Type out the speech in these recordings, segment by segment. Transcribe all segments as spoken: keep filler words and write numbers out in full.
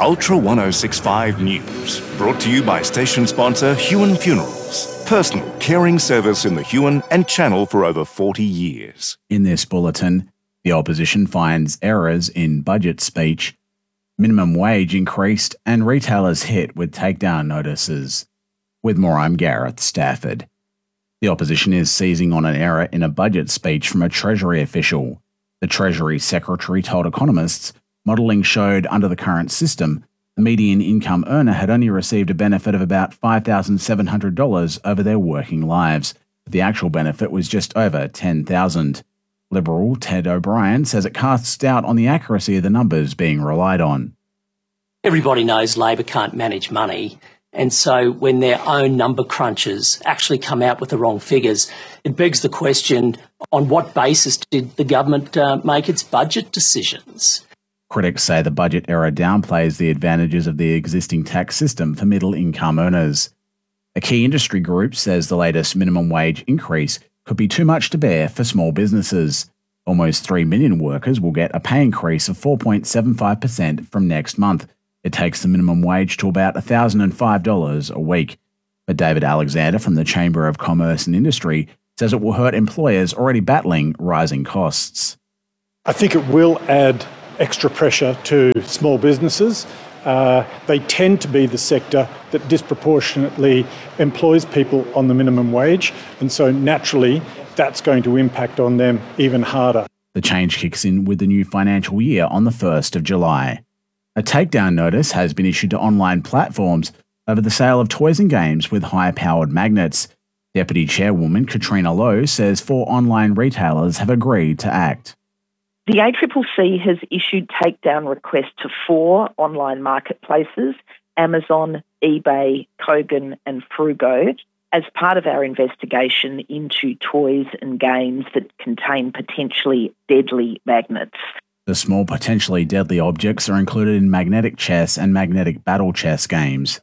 Ultra ten sixty-five News, brought to you by station sponsor Huon Funerals, personal caring service in the Huon and Channel for over forty years. In this bulletin, the opposition finds errors in budget speech, minimum wage increased, and retailers hit with takedown notices. With more, I'm Gareth Stafford. The opposition is seizing on an error in a budget speech from a Treasury official. The Treasury Secretary told economists modelling showed under the current system, the median income earner had only received a benefit of about five thousand seven hundred dollars over their working lives. But the actual benefit was just over ten thousand dollars. Liberal Ted O'Brien says it casts doubt on the accuracy of the numbers being relied on. Everybody knows Labor can't manage money, and so when their own number crunchers actually come out with the wrong figures, it begs the question, on what basis did the government uh, make its budget decisions? Critics say the budget error downplays the advantages of the existing tax system for middle-income earners. A key industry group says the latest minimum wage increase could be too much to bear for small businesses. Almost three million workers will get a pay increase of four point seven five percent from next month. It takes the minimum wage to about one thousand five dollars a week. But David Alexander from the Chamber of Commerce and Industry says it will hurt employers already battling rising costs. I think it will add extra pressure to small businesses. Uh, they tend to be the sector that disproportionately employs people on the minimum wage, and so naturally that's going to impact on them even harder. The change kicks in with the new financial year on the first of July. A takedown notice has been issued to online platforms over the sale of toys and games with high-powered magnets. Deputy Chairwoman Katrina Lowe says four online retailers have agreed to act. The A C C C has issued takedown requests to four online marketplaces, Amazon, eBay, Kogan and Frugo, as part of our investigation into toys and games that contain potentially deadly magnets. The small potentially deadly objects are included in magnetic chess and magnetic battle chess games.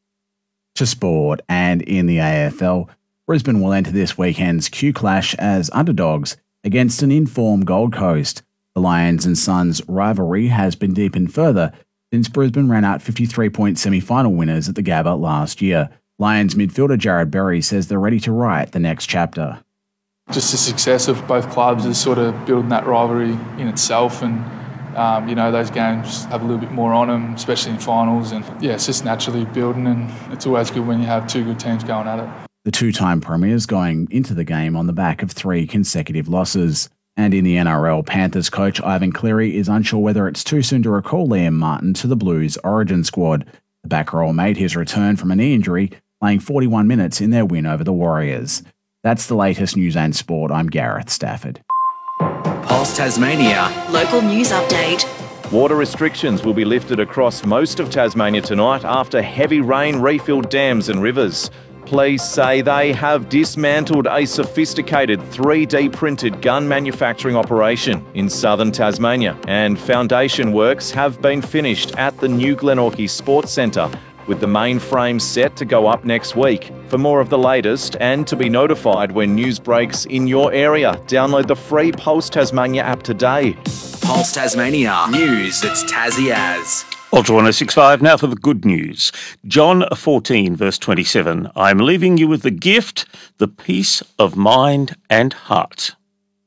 To sport, and in the A F L, Brisbane will enter this weekend's Q Clash as underdogs against an in-form Gold Coast. The Lions and Suns rivalry has been deepened further since Brisbane ran out fifty-three-point semi-final winners at the Gabba last year. Lions midfielder Jared Berry says they're ready to write the next chapter. Just the success of both clubs is sort of building that rivalry in itself, and um, you know, those games have a little bit more on them, especially in finals, and yeah, it's just naturally building, and it's always good when you have two good teams going at it. The two-time premiers going into the game on the back of three consecutive losses. And in the N R L, Panthers coach Ivan Cleary is unsure whether it's too soon to recall Liam Martin to the Blues origin squad. The back row made his return from a knee injury, playing forty-one minutes in their win over the Warriors. That's the latest news and sport. I'm Gareth Stafford. Pulse Tasmania. Local news update. Water restrictions will be lifted across most of Tasmania tonight after heavy rain refilled dams and rivers. Police say they have dismantled a sophisticated three D printed gun manufacturing operation in southern Tasmania, and foundation works have been finished at the new Glenorchy Sports Centre, with the main frame set to go up next week. For more of the latest and to be notified when news breaks in your area, download the free Pulse Tasmania app today. Pulse Tasmania. News that's Tassie as. Ultra ten sixty-five, now for the good news. John fourteen, verse twenty-seven. I am leaving you with the gift, the peace of mind and heart.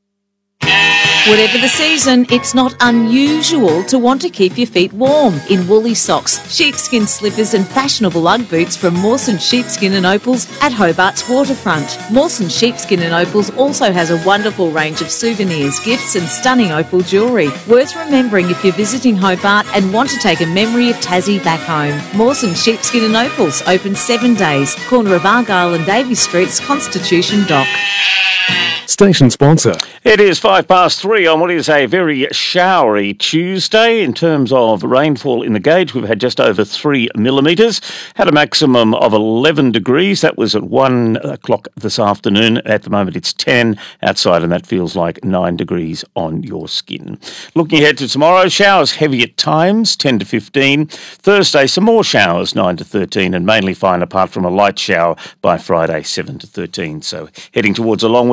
Whatever the season, it's not unusual to want to keep your feet warm in woolly socks, sheepskin slippers and fashionable Ugg boots from Mawson Sheepskin and Opals at Hobart's waterfront. Mawson Sheepskin and Opals also has a wonderful range of souvenirs, gifts and stunning opal jewellery. Worth remembering if you're visiting Hobart and want to take a memory of Tassie back home. Mawson Sheepskin and Opals, open seven days, corner of Argyle and Davies Streets, Constitution Dock. Station sponsor. It is five past three on what is a very showery Tuesday in terms of rainfall in the gauge. We've had just over three millimetres, had a maximum of eleven degrees. That was at one o'clock this afternoon. At the moment it's ten outside and that feels like nine degrees on your skin. Looking ahead to tomorrow, showers heavy at times, ten to fifteen. Thursday, some more showers, nine to thirteen, and mainly fine apart from a light shower by Friday, seven to thirteen. So heading towards a long weekend, it's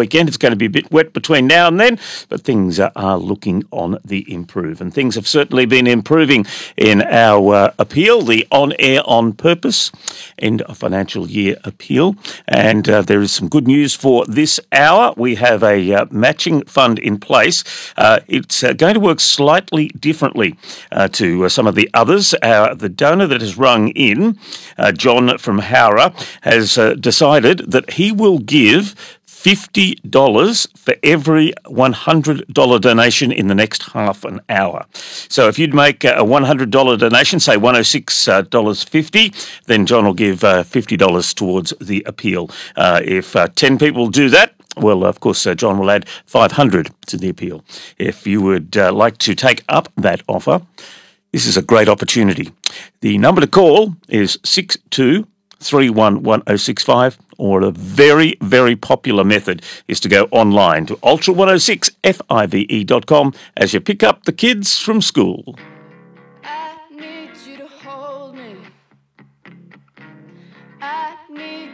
going to be a bit wet between now and then, but things are, are looking on the improve. And things have certainly been improving in our uh, appeal, the On Air On Purpose end of financial year appeal. And uh, there is some good news for this hour. We have a uh, matching fund in place. Uh, it's uh, going to work slightly differently uh, to uh, some of the others. Uh, the donor that has rung in, uh, John from Howrah, has uh, decided that he will give fifty dollars for every one hundred dollars donation in the next half an hour. So if you'd make a one hundred dollars donation, say one hundred six dollars fifty, then John will give uh, fifty dollars towards the appeal. Uh, if uh, ten people do that, well, of course, uh, John will add five hundred dollars to the appeal. If you would uh, like to take up that offer, this is a great opportunity. The number to call is six two three one one oh six five, or a very, very popular method is to go online to ultra one oh six five dot com as you pick up the kids from school. I need you to hold me. I need